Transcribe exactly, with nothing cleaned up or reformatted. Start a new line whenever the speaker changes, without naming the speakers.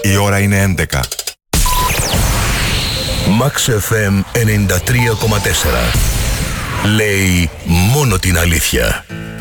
Η ώρα είναι έντεκα.
Max εφ εμ ενενήντα τρία κόμμα τέσσερα. Λέει μόνο την αλήθεια.